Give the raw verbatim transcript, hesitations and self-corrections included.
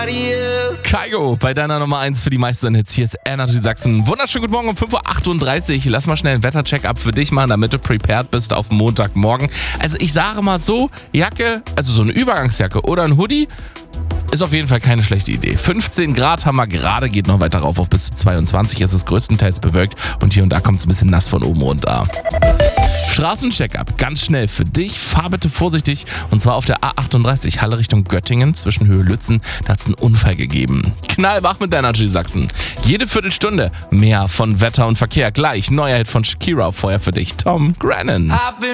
Kygo bei deiner Nummer eins für die meisten Hits. Hier ist Energy Sachsen. Wunderschönen guten Morgen um fünf Uhr achtunddreißig. Lass mal schnell einen Wetter-Check-up für dich machen, damit du prepared bist auf Montagmorgen. Also ich sage mal so, Jacke, also so eine Übergangsjacke oder ein Hoodie, ist auf jeden Fall keine schlechte Idee. fünfzehn Grad haben wir gerade, geht noch weiter rauf auf bis zu zweiundzwanzig. Es ist größtenteils bewölkt und hier und da kommt es ein bisschen nass von oben runter. Straßencheck-up, ganz schnell für dich. Fahr bitte vorsichtig und zwar auf der A achtunddreißig Halle Richtung Göttingen zwischen Höhe Lützen. Da hat es einen Unfall gegeben. Knallwach mit Energy Sachsen. Jede Viertelstunde mehr von Wetter und Verkehr. Gleich neuer Hit von Shakira auf Feuer für dich. Tom Grennan.